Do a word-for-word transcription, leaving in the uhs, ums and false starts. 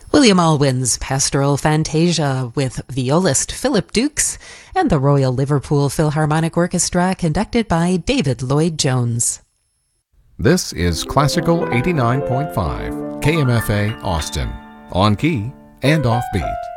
William Alwyn's Pastoral Fantasia with violist Philip Dukes and the Royal Liverpool Philharmonic Orchestra conducted by David Lloyd-Jones. This is Classical eighty-nine point five, K M F A Austin, on key and offbeat.